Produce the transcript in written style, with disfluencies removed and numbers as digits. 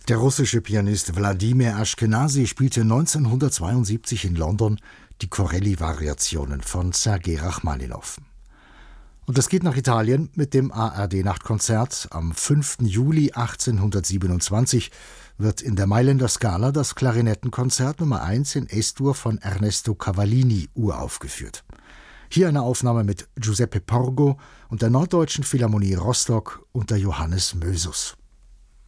Der russische Pianist Wladimir Aschkenasy spielte 1972 in London die Corelli-Variationen von Sergei Rachmaninow. Und es geht nach Italien mit dem ARD-Nachtkonzert. Am 5. Juli 1827 wird in der Mailänder Scala das Klarinettenkonzert Nummer 1 in Es-Dur von Ernesto Cavallini uraufgeführt. Hier eine Aufnahme mit Giuseppe Porgo und der Norddeutschen Philharmonie Rostock unter Johannes Mösus.